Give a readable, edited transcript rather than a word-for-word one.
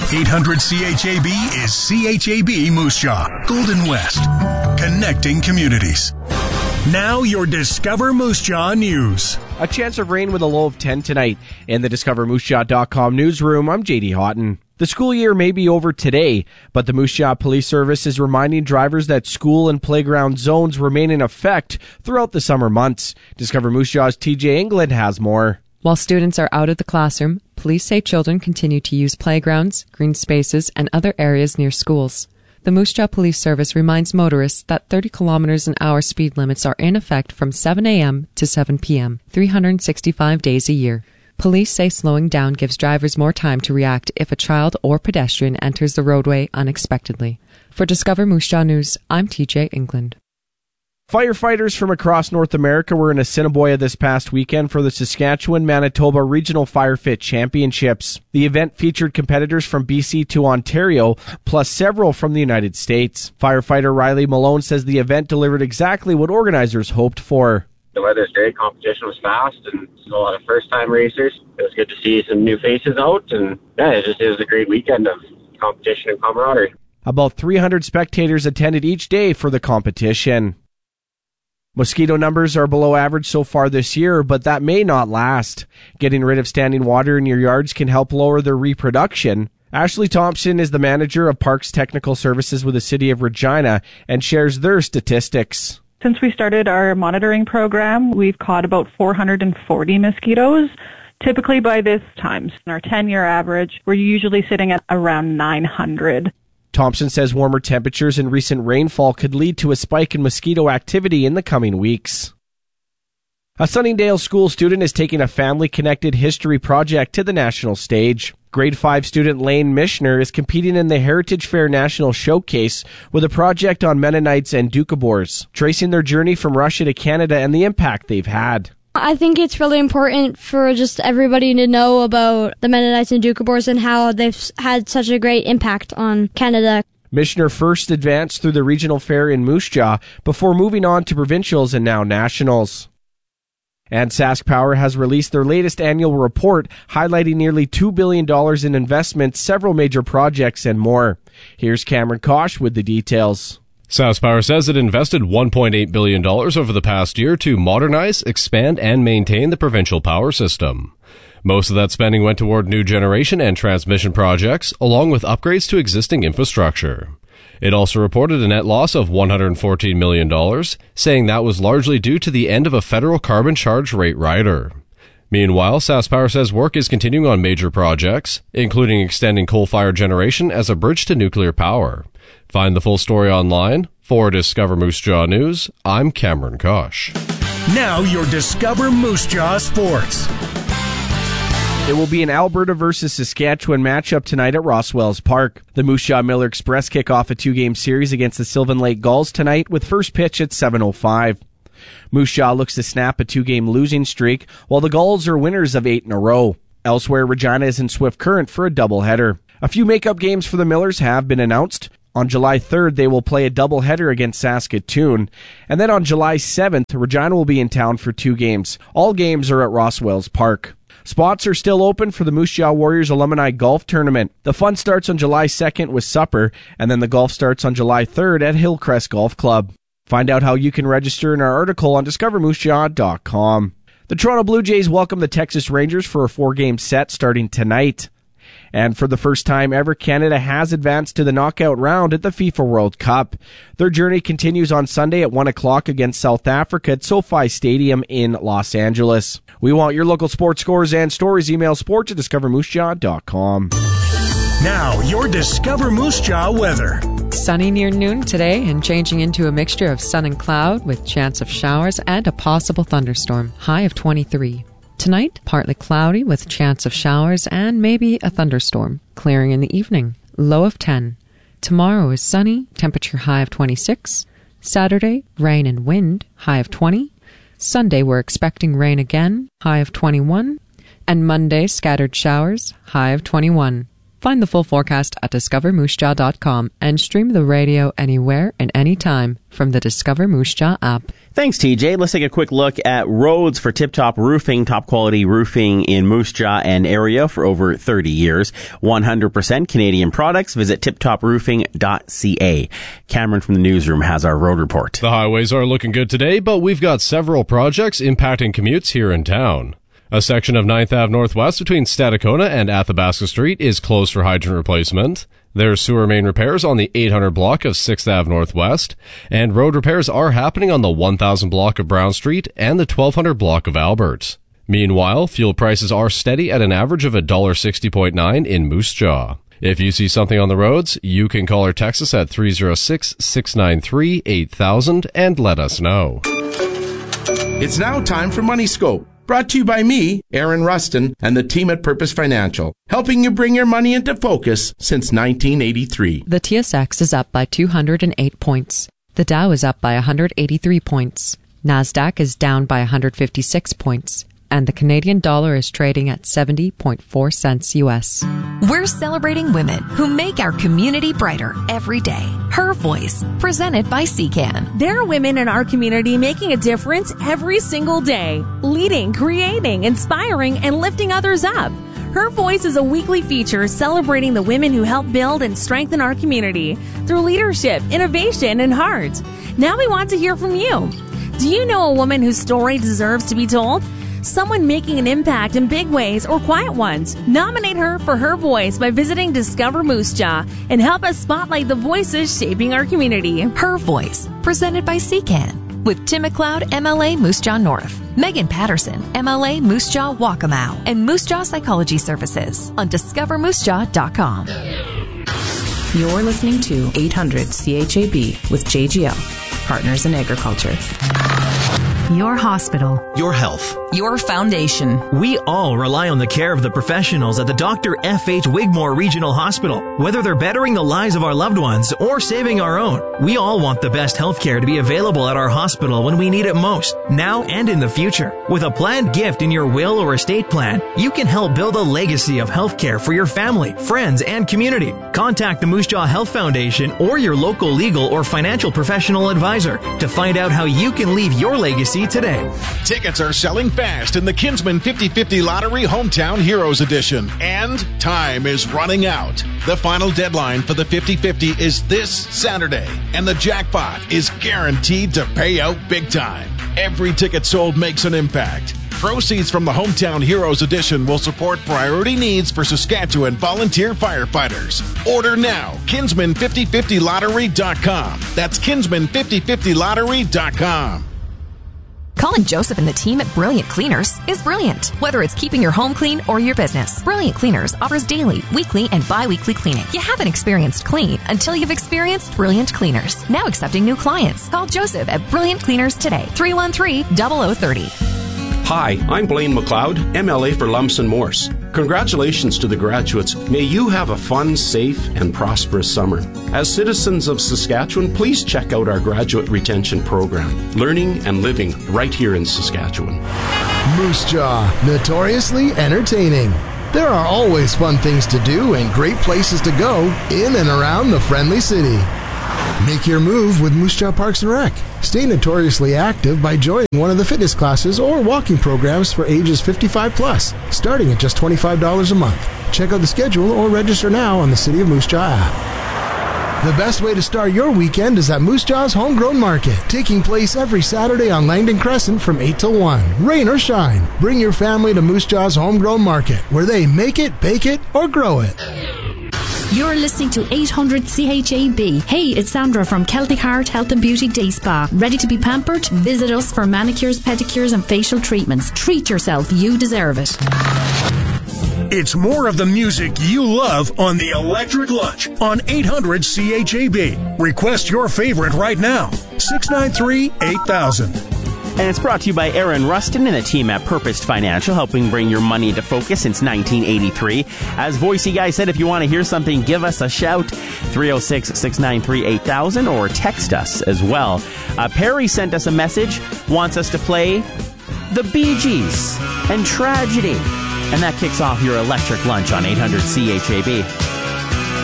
800 CHAB is CHAB Moose Jaw, Golden West, connecting communities. Now your Discover Moose Jaw news. A chance of rain with a low of 10 tonight. In the DiscoverMooseJaw.com newsroom, I'm JD Houghton. The school year may be over today, but the Moose Jaw Police Service is reminding drivers that school and playground zones remain in effect throughout the summer months. Discover Moose Jaw's TJ England has more. While students are out of the classroom, police say children continue to use playgrounds, green spaces, and other areas near schools. The Moose Jaw Police Service reminds motorists that 30 kilometers an hour speed limits are in effect from 7 a.m. to 7 p.m., 365 days a year. Police say slowing down gives drivers more time to react if a child or pedestrian enters the roadway unexpectedly. For Discover Moose Jaw News, I'm TJ England. Firefighters from across North America were in Assiniboia this past weekend for the Saskatchewan-Manitoba Regional Fire Fit Championships. The event featured competitors from BC to Ontario, plus several from the United States. Firefighter Riley Malone says the event delivered exactly what organizers hoped for. The weather's great, competition was fast, and a lot of first-time racers. It was good to see some new faces out, and it was a great weekend of competition and camaraderie. About 300 spectators attended each day for the competition. Mosquito numbers are below average so far this year, but that may not last. Getting rid of standing water in your yards can help lower their reproduction. Ashley Thompson is the manager of Parks Technical Services with the City of Regina and shares their statistics. Since we started our monitoring program, we've caught about 440 mosquitoes. Typically by this time, in our 10-year average, we're usually sitting at around 900. Thompson says warmer temperatures and recent rainfall could lead to a spike in mosquito activity in the coming weeks. A Sunningdale school student is taking a family-connected history project to the national stage. Grade 5 student Lane Mishner is competing in the Heritage Fair National Showcase with a project on Mennonites and Doukhobors, tracing their journey from Russia to Canada and the impact they've had. I think it's really important for just everybody to know about the Mennonites and Doukhobors and how they've had such a great impact on Canada. Mishner first advanced through the regional fair in Moose Jaw before moving on to provincials and now nationals. And Sask Power has released their latest annual report highlighting nearly $2 billion in investments, several major projects, and more. Here's Cameron Kosh with the details. SaskPower says it invested $1.8 billion over the past year to modernize, expand, and maintain the provincial power system. Most of that spending went toward new generation and transmission projects, along with upgrades to existing infrastructure. It also reported a net loss of $114 million, saying that was largely due to the end of a federal carbon charge rate rider. Meanwhile, SaskPower says work is continuing on major projects, including extending coal-fired generation as a bridge to nuclear power. Find the full story online. For Discover Moose Jaw News, I'm Cameron Kosh. Now your Discover Moose Jaw Sports. It will be an Alberta versus Saskatchewan matchup tonight at Rosswells Park. The Moose Jaw Miller Express kick off a 2-game series against the Sylvan Lake Gulls tonight with first pitch at 7:05. Moose Jaw looks to snap a 2-game losing streak, while the Gulls are winners of 8 in a row. Elsewhere, Regina is in swift current for a doubleheader. A few makeup games for the Millers have been announced. On July 3rd, they will play a doubleheader against Saskatoon. And then on July 7th, Regina will be in town for 2 games. All games are at Rosswells Park. Spots are still open for the Moose Jaw Warriors Alumni Golf Tournament. The fun starts on July 2nd with supper, and then the golf starts on July 3rd at Hillcrest Golf Club. Find out how you can register in our article on DiscoverMooseJaw.com. The Toronto Blue Jays welcome the Texas Rangers for a 4-game set starting tonight. And for the first time ever, Canada has advanced to the knockout round at the FIFA World Cup. Their journey continues on Sunday at 1 o'clock against South Africa at SoFi Stadium in Los Angeles. We want your local sports scores and stories. Email sports@discovermoosejaw.com. Now, your Discover Moose Jaw weather. Sunny near noon today and changing into a mixture of sun and cloud with chance of showers and a possible thunderstorm. High of 23. Tonight, partly cloudy with chance of showers and maybe a thunderstorm. Clearing in the evening. Low of 10. Tomorrow is sunny, temperature high of 26. Saturday, rain and wind, high of 20. Sunday, we're expecting rain again, high of 21. And Monday, scattered showers, high of 21. Find the full forecast at discovermoosejaw.com and stream the radio anywhere and anytime from the Discover Moose Jaw app. Thanks, TJ. Let's take a quick look at roads for Tip Top Roofing, top quality roofing in Moose Jaw and area for over 30 years. 100% Canadian products. Visit tiptoproofing.ca. Cameron from the newsroom has our road report. The highways are looking good today, but we've got several projects impacting commutes here in town. A section of 9th Ave Northwest between Stadacona and Athabasca Street is closed for hydrant replacement. There's sewer main repairs on the 800 block of 6th Ave Northwest, and road repairs are happening on the 1000 block of Brown Street and the 1200 block of Albert. Meanwhile, fuel prices are steady at an average of $1.60.9 in Moose Jaw. If you see something on the roads, you can call or text us at 306-693-8000 and let us know. It's now time for Money Scope. Brought to you by me, Aaron Rustin, and the team at Purpose Financial, helping you bring your money into focus since 1983. The TSX is up by 208 points. The Dow is up by 183 points. NASDAQ is down by 156 points. And the Canadian dollar is trading at 70.4 cents U.S. We're celebrating women who make our community brighter every day. Her Voice, presented by CCAN. There are women in our community making a difference every single day, leading, creating, inspiring, and lifting others up. Her Voice is a weekly feature celebrating the women who help build and strengthen our community through leadership, innovation, and heart. Now we want to hear from you. Do you know a woman whose story deserves to be told? Someone making an impact in big ways or quiet ones. Nominate her for Her Voice by visiting Discover Moose Jaw and help us spotlight the voices shaping our community. Her Voice, presented by CCAN. With Tim McLeod, MLA Moose Jaw North, Megan Patterson, MLA Moose Jaw Waccamaw, and Moose Jaw Psychology Services on discovermoosejaw.com. You're listening to 800 CHAB with JGL, Partners in Agriculture. Your hospital. Your health. Your foundation. We all rely on the care of the professionals at the Dr. F.H. Wigmore Regional Hospital. Whether they're bettering the lives of our loved ones or saving our own, we all want the best health care to be available at our hospital when we need it most, now and in the future. With a planned gift in your will or estate plan, you can help build a legacy of health care for your family, friends, and community. Contact the Moose Jaw Health Foundation or your local legal or financial professional advisor to find out how you can leave your legacy today. Tickets are selling fast in the Kinsman 50/50 Lottery Hometown Heroes Edition, and time is running out. The final deadline for the 50/50 is this Saturday, and the jackpot is guaranteed to pay out big time. Every ticket sold makes an impact. Proceeds from the Hometown Heroes Edition will support priority needs for Saskatchewan volunteer firefighters. Order now. Kinsman5050lottery.com. That's Kinsman5050lottery.com. Calling Joseph and the team at Brilliant Cleaners is brilliant. Whether it's keeping your home clean or your business, Brilliant Cleaners offers daily, weekly, and bi-weekly cleaning. You haven't experienced clean until you've experienced Brilliant Cleaners. Now accepting new clients. Call Joseph at Brilliant Cleaners today. 313-0030. Hi, I'm Blaine McLeod, MLA for Lumsden Morse. Congratulations to the graduates. May you have a fun, safe, and prosperous summer. As citizens of Saskatchewan, please check out our graduate retention program, learning and living right here in Saskatchewan. Moose Jaw, notoriously entertaining. There are always fun things to do and great places to go in and around the friendly city. Make your move with Moose Jaw Parks and Rec. Stay notoriously active by joining one of the fitness classes or walking programs for ages 55 plus, starting at just $25 a month. Check out the schedule or register now on the City of Moose Jaw app. The best way to start your weekend is at Moose Jaw's Homegrown Market, taking place every Saturday on Langdon Crescent from 8 till 1. Rain or shine, bring your family to Moose Jaw's Homegrown Market, where they make it, bake it, or grow it. You're listening to 800 CHAB. Hey, it's Sandra from Celtic Heart Health and Beauty Day Spa. Ready to be pampered? Visit us for manicures, pedicures, and facial treatments. Treat yourself. You deserve it. It's more of the music you love on the Electric Lunch on 800 CHAB. Request your favorite right now. 693-8000. And it's brought to you by Aaron Rustin and the team at Purpose Financial, helping bring your money into focus since 1983. As Voicey Guy said, if you want to hear something, give us a shout, 306-693-8000, or text us as well. Perry sent us a message, wants us to play the Bee Gees and Tragedy. And that kicks off your Electric Lunch on 800 CHAB.